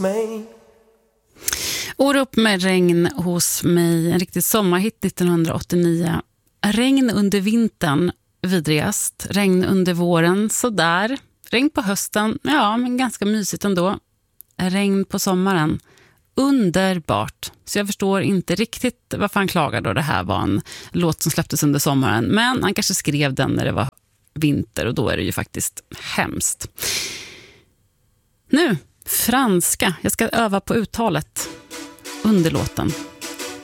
mig. Orup med regn hos mig, en riktig sommarhit 1989. Regn under vintern, vidrigast. Regn under våren, sådär. Regn på hösten, ja, men ganska mysigt ändå. Regn på sommaren, underbart. Så jag förstår inte riktigt varför han klagar då det här var en låt som släpptes under sommaren. Men han kanske skrev den när det var vinter och då är det ju faktiskt hemskt. Nu, franska. Jag ska öva på uttalet under låten.